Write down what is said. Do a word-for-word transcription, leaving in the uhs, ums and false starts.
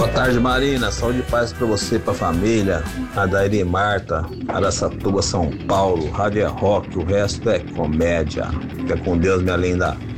Boa tarde, Marina. Saúde e paz pra você, pra família. Adair e Marta, Araçatuba, São Paulo. Rádio é rock, o resto é comédia. Fica com Deus, minha linda.